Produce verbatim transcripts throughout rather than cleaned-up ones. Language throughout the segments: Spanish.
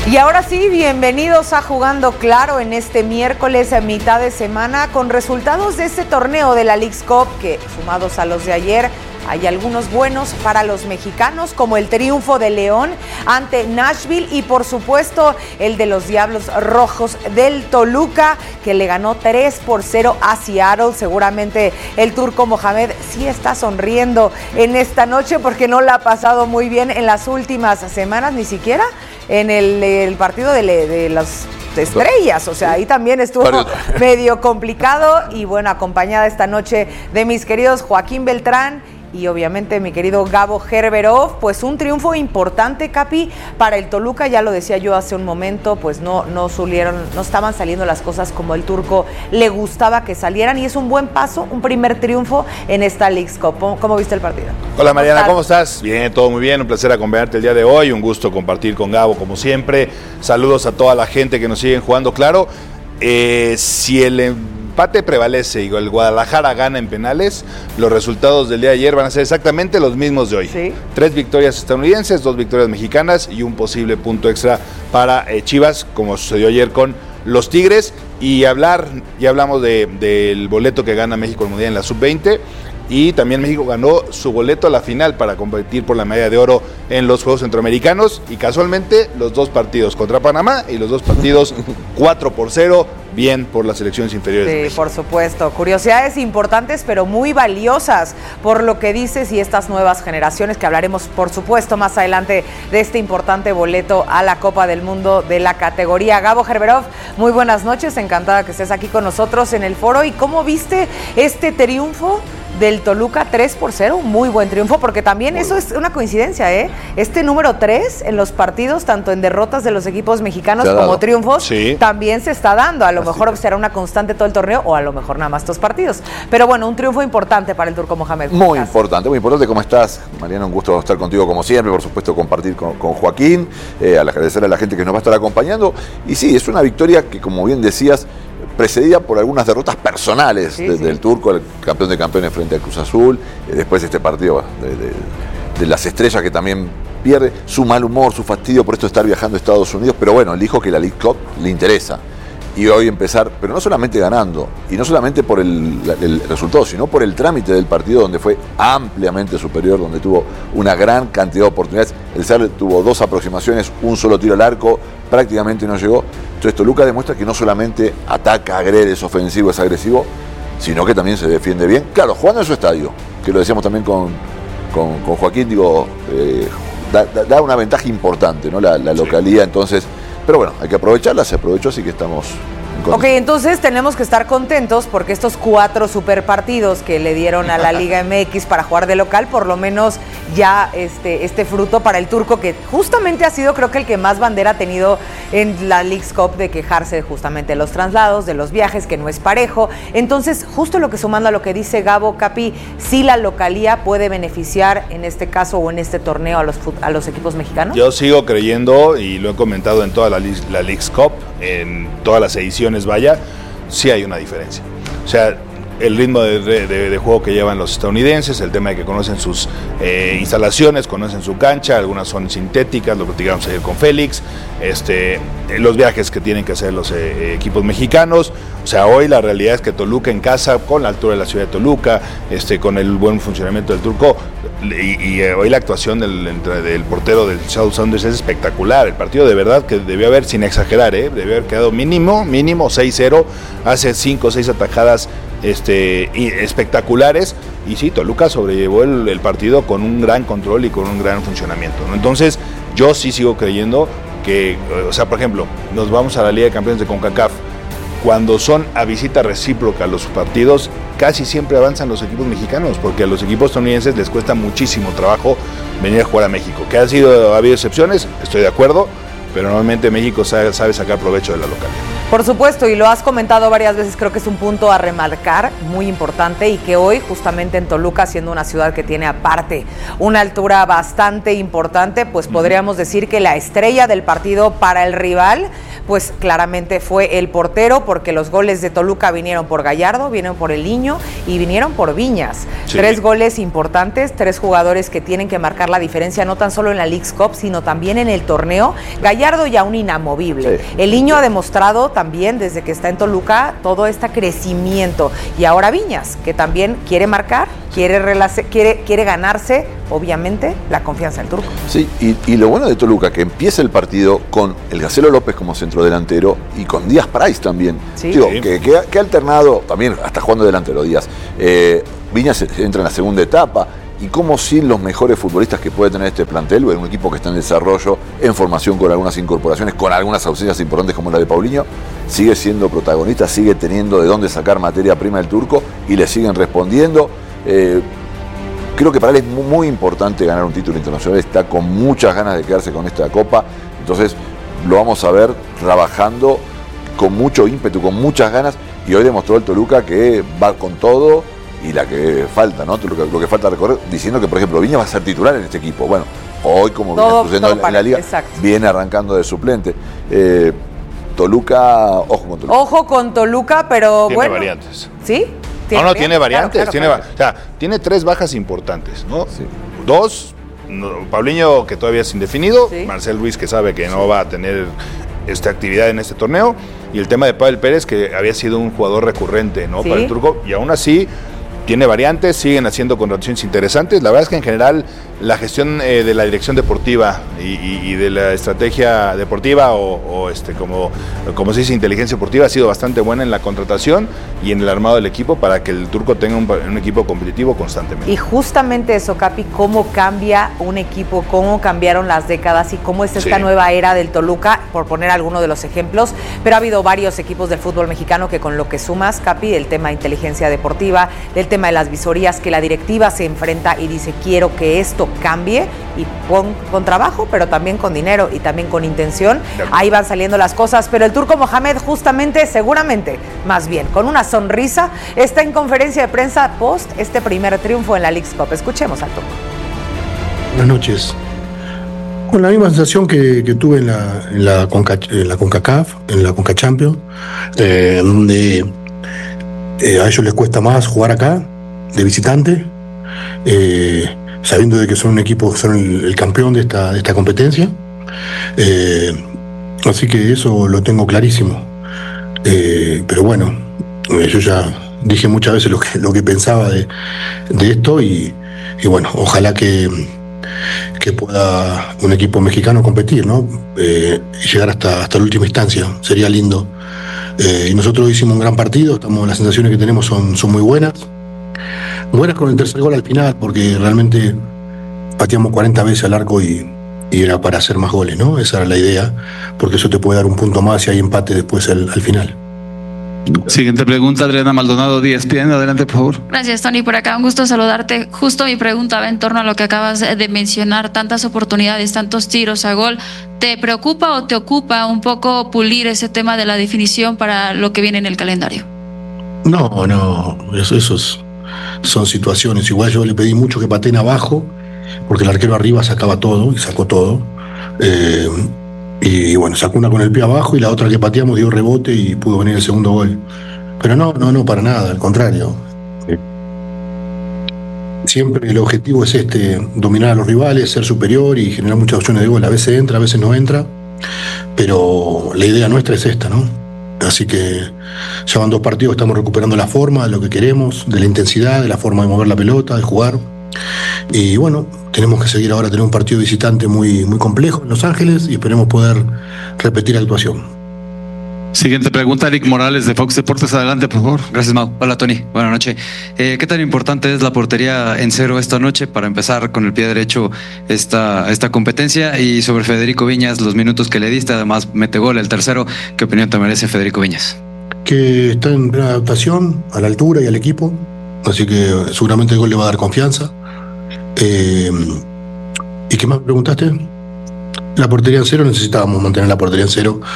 Y ahora sí, bienvenidos a Jugando Claro en este miércoles a mitad de semana con resultados de este torneo de la Leagues Cup que, sumados a los de ayer, hay algunos buenos para los mexicanos, como el triunfo de León ante Nashville y por supuesto el de los Diablos Rojos del Toluca, que le ganó tres por cero a Seattle. Seguramente el turco Mohamed sí está sonriendo en esta noche porque no la ha pasado muy bien en las últimas semanas, ni siquiera en el, el partido de, de las estrellas, o sea, ahí también estuvo medio complicado. Y bueno, acompañada esta noche de mis queridos Joaquín Beltrán y obviamente mi querido Gabo Gerberov, pues un triunfo importante, Capi, para el Toluca. Ya lo decía yo hace un momento, pues no, no salieron, no estaban saliendo las cosas como el turco le gustaba que salieran, y es un buen paso, un primer triunfo en esta Leagues Cup. ¿Cómo, cómo viste el partido? Hola Mariana, ¿cómo estás? Bien, todo muy bien, un placer acompañarte el día de hoy, un gusto compartir con Gabo como siempre. Saludos a toda la gente que nos siguen Jugando Claro. Eh, si el empate prevalece y el Guadalajara gana en penales, los resultados del día de ayer van a ser exactamente los mismos de hoy. ¿Sí? Tres victorias estadounidenses, dos victorias mexicanas y un posible punto extra para eh, Chivas, como sucedió ayer con los Tigres. Y hablar, ya hablamos de, del boleto que gana México en el Mundial en la sub veinte. Y también México ganó su boleto a la final para competir por la medalla de oro en los Juegos Centroamericanos. Y casualmente los dos partidos contra Panamá y los dos partidos cuatro por cero, bien por las selecciones inferiores. Sí, de México. Por supuesto. Curiosidades importantes pero muy valiosas por lo que dices y estas nuevas generaciones, que hablaremos por supuesto más adelante de este importante boleto a la Copa del Mundo de la categoría. Gabo Gerberov, muy buenas noches, encantada que estés aquí con nosotros en el foro. ¿Y cómo viste este triunfo del Toluca? Tres por cero, un muy buen triunfo, porque también eso es una coincidencia, ¿eh? Este número tres en los partidos, tanto en derrotas de los equipos mexicanos como triunfos, sí, también se está dando. A lo Así mejor será una constante todo el torneo, o a lo mejor nada más estos partidos. Pero bueno, un triunfo importante para el turco Mohamed. Muy importante, muy importante. ¿Cómo estás, Mariana? Un gusto estar contigo como siempre, por supuesto compartir con, con Joaquín, eh, al agradecer a la gente que nos va a estar acompañando. Y sí, es una victoria que, como bien decías, precedida por algunas derrotas personales sí, de, sí. del turco, el campeón de campeones frente al Cruz Azul, eh, después este partido de, de, de las estrellas que también pierde, su mal humor, su fastidio por esto de estar viajando a Estados Unidos, pero bueno, él dijo que la Leagues Cup le interesa. Y hoy empezar, pero no solamente ganando, y no solamente por el, el resultado, sino por el trámite del partido, donde fue ampliamente superior, donde tuvo una gran cantidad de oportunidades. El Cerro tuvo dos aproximaciones, un solo tiro al arco, prácticamente no llegó. Entonces Toluca demuestra que no solamente ataca, agrede, es ofensivo, es agresivo, sino que también se defiende bien. Claro, jugando en su estadio, que lo decíamos también con, con, con Joaquín, digo, eh, da, da, da una ventaja importante, ¿no? La, la localidad, entonces. Pero bueno, hay que aprovecharla, se aprovechó, así que estamos... Ok, entonces tenemos que estar contentos porque estos cuatro super partidos que le dieron a la Liga M X para jugar de local, por lo menos ya este, este fruto para el turco, que justamente ha sido, creo que el que más bandera ha tenido en la Leagues Cup, de quejarse justamente de los traslados, de los viajes, que no es parejo. Entonces, justo lo que sumando a lo que dice Gabo, Capi, sí la localía puede beneficiar en este caso o en este torneo a los, a los equipos mexicanos. Yo sigo creyendo, y lo he comentado en toda la, la Leagues Cup, en todas las ediciones, vaya, sí hay una diferencia. O sea, el ritmo de, de, de juego que llevan los estadounidenses, el tema de que conocen sus eh, instalaciones, conocen su cancha, algunas son sintéticas, lo platicamos ayer con Félix, este, los viajes que tienen que hacer los eh, equipos mexicanos. O sea, hoy la realidad es que Toluca en casa, con la altura de la ciudad de Toluca, este, con el buen funcionamiento del turco, y, y eh, hoy la actuación del, del portero del Seattle Sounders es espectacular. El partido de verdad que debió haber, sin exagerar, ¿eh? debió haber quedado mínimo, mínimo seis cero, hace cinco o seis atajadas este, espectaculares, y sí, Toluca sobrellevó el, el partido con un gran control y con un gran funcionamiento, ¿no? Entonces, yo sí sigo creyendo que, o sea, por ejemplo, nos vamos a la Liga de Campeones de CONCACAF. Cuando son a visita recíproca los partidos, casi siempre avanzan los equipos mexicanos, porque a los equipos estadounidenses les cuesta muchísimo trabajo venir a jugar a México. Que ha sido, ha habido excepciones, estoy de acuerdo, pero normalmente México sabe, sabe sacar provecho de la localidad. Por supuesto, y lo has comentado varias veces, creo que es un punto a remarcar muy importante y que hoy justamente en Toluca, siendo una ciudad que tiene aparte una altura bastante importante, pues podríamos decir que la estrella del partido para el rival, pues claramente fue el portero, porque los goles de Toluca vinieron por Gallardo, vinieron por El Niño y vinieron por Viñas. Sí. Tres goles importantes, tres jugadores que tienen que marcar la diferencia, no tan solo en la Leagues Cup, sino también en el torneo. Gallardo ya un inamovible. Sí. El Niño ha demostrado también desde que está en Toluca todo este crecimiento. Y ahora Viñas, que también quiere marcar, quiere, relace, quiere, quiere ganarse, obviamente, la confianza del turco. Sí, y, y lo bueno de Toluca, que empieza el partido con el Gacelo López como centrodelantero y con Díaz Price también. Sí. Digo, sí. Que, que, que ha alternado, también hasta jugando delantero Díaz. Eh, Viñas entra en la segunda etapa. Y cómo sin los mejores futbolistas que puede tener este plantel, o en un equipo que está en desarrollo, en formación con algunas incorporaciones, con algunas ausencias importantes como la de Paulinho, sigue siendo protagonista, sigue teniendo de dónde sacar materia prima del turco y le siguen respondiendo. Eh, creo que para él es muy, muy importante ganar un título internacional, está con muchas ganas de quedarse con esta copa, entonces lo vamos a ver trabajando con mucho ímpetu, con muchas ganas, y hoy demostró el Toluca que va con todo. Y la que falta, ¿no? Lo que, lo que falta recorrer, diciendo que, por ejemplo, Viñas va a ser titular en este equipo. Bueno, hoy, como todo, viene sucediendo en, en la liga, exacto. Viene arrancando de suplente. Eh, Toluca, ojo con Toluca. Ojo con Toluca, pero tiene bueno. Tiene variantes. ¿Sí? ¿Tiene no, no, tiene variantes. Claro, claro, tiene, claro. O sea, tiene tres bajas importantes, ¿no? Sí. Dos, no, Paulinho, que todavía es indefinido. Sí. Marcel Ruiz, que sabe que no va a tener esta actividad en este torneo. Y el tema de Pavel Pérez, que había sido un jugador recurrente, ¿no? ¿Sí? Para el turco. Y aún así tiene variantes, siguen haciendo contrataciones interesantes. La verdad es que en general la gestión eh, de la dirección deportiva y, y, y de la estrategia deportiva o, o este como, como se dice inteligencia deportiva ha sido bastante buena en la contratación y en el armado del equipo para que el turco tenga un, un equipo competitivo constantemente. Y justamente eso, Capi, cómo cambia un equipo, cómo cambiaron las décadas y cómo es esta sí. nueva era del Toluca, por poner algunos de los ejemplos, pero ha habido varios equipos del fútbol mexicano que con lo que sumas, Capi, el tema de inteligencia deportiva, del tema de las visorías, que la directiva se enfrenta y dice quiero que esto cambie y con, con trabajo, pero también con dinero y también con intención, ahí van saliendo las cosas, pero el turco Mohamed justamente, seguramente, más bien, con una sonrisa, está en conferencia de prensa post este primer triunfo en la Leagues Cup. Escuchemos al turco. Buenas noches. Con la misma sensación que, que tuve en la, en la, Conca, en la CONCACAF, en la Conca Champions, eh, donde eh, a ellos les cuesta más jugar acá, de visitante, eh, sabiendo de que son un equipo, son el, el campeón de esta, de esta competencia. Eh, así que eso lo tengo clarísimo. Eh, pero bueno, eh, yo ya dije muchas veces lo que, lo que pensaba de, de esto y, y bueno, ojalá que, que pueda un equipo mexicano competir, ¿no? Eh, y llegar hasta, hasta la última instancia, sería lindo. Eh, y nosotros hicimos un gran partido, estamos, las sensaciones que tenemos son, son muy buenas. Buenas con el tercer gol al final, porque realmente pateamos cuarenta veces al arco y, y era para hacer más goles, ¿no? Esa era la idea, porque eso te puede dar un punto más si hay empate después al, al final. Siguiente pregunta, Adriana Maldonado, D S P N, adelante por favor. Gracias, Tony, por acá, un gusto saludarte. Justo mi pregunta va en torno a lo que acabas de mencionar, tantas oportunidades, tantos tiros a gol. ¿Te preocupa o te ocupa un poco pulir ese tema de la definición para lo que viene en el calendario? No, no, eso, eso es, son situaciones. Igual yo le pedí mucho que pateen abajo, porque el arquero arriba sacaba todo y sacó todo. Eh, y bueno, sacó una con el pie abajo y la otra que pateamos dio rebote y pudo venir el segundo gol. Pero no, no, no, para nada, al contrario. Siempre el objetivo es este, dominar a los rivales, ser superior y generar muchas opciones de gol. A veces entra, a veces no entra, pero la idea nuestra es esta, ¿no? Así que ya van dos partidos, estamos recuperando la forma de lo que queremos, de la intensidad, de la forma de mover la pelota, de jugar. Y bueno, tenemos que seguir ahora, tener un partido visitante muy, muy complejo en Los Ángeles y esperemos poder repetir la actuación. Siguiente pregunta, Eric Morales de Fox Deportes, adelante por favor. Gracias, Mau. Hola, Tony, buenas noches. Eh, ¿Qué tan importante es la portería en cero esta noche para empezar con el pie derecho esta, esta competencia? Y sobre Federico Viñas, los minutos que le diste, además mete gol el tercero, ¿qué opinión te merece Federico Viñas? Que está en plena adaptación a la altura y al equipo, así que seguramente el gol le va a dar confianza. Eh, ¿Y qué más preguntaste? La portería en cero, necesitábamos mantener la portería en cero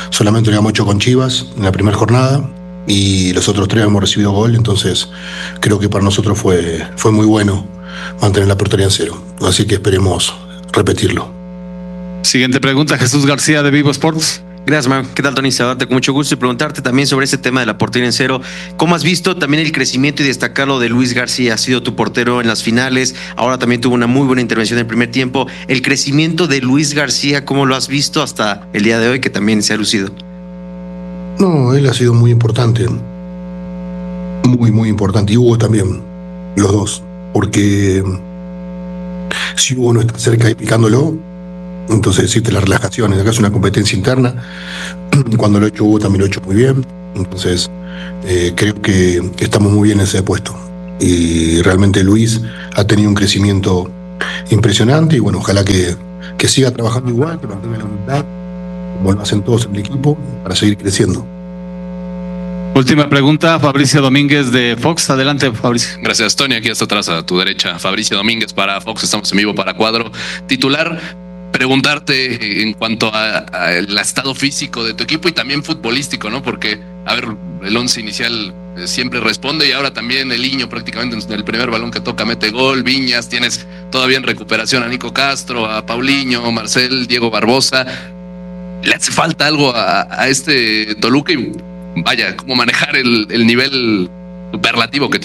solamente lo habíamos hecho con Chivas en la primera jornada y los otros tres hemos recibido gol, entonces creo que para nosotros fue, fue muy bueno mantener la portería en cero, así que esperemos repetirlo. Siguiente pregunta, Jesús García de Vivo Sports. Gracias, man. ¿Qué tal, Tony? Saludarte con mucho gusto y preguntarte también sobre este tema de la portería en cero. ¿Cómo has visto también el crecimiento y destacarlo de Luis García? Ha sido tu portero en las finales, ahora también tuvo una muy buena intervención en el primer tiempo. El crecimiento de Luis García, ¿cómo lo has visto hasta el día de hoy, que también se ha lucido? No, él ha sido muy importante, muy, muy importante. Y Hugo también, los dos, porque si Hugo no está cerca y picándolo, entonces existe la relajación. Acá es una competencia interna. Cuando lo he hecho Hugo también lo he hecho muy bien. Entonces eh, creo que estamos muy bien en ese puesto. Y realmente Luis ha tenido un crecimiento impresionante y bueno, ojalá que, que siga trabajando igual, que mantenga la humildad, como lo hacen todos en el equipo, para seguir creciendo. Última pregunta, Fabricio Domínguez de Fox. Adelante, Fabricio. Gracias, Tony. Aquí hasta atrás a tu derecha, Fabricio Domínguez para Fox. Estamos en vivo para Cuadro Titular. Preguntarte en cuanto al estado físico de tu equipo y también futbolístico, ¿no? Porque, a ver, el once inicial eh, siempre responde y ahora también el Iño prácticamente en el primer balón que toca mete gol. Viñas, tienes todavía en recuperación a Nico Castro, a Paulinho, Marcel, Diego Barbosa. ¿Le hace falta algo a, a este Toluca? Y vaya, cómo manejar el, el nivel superlativo que tiene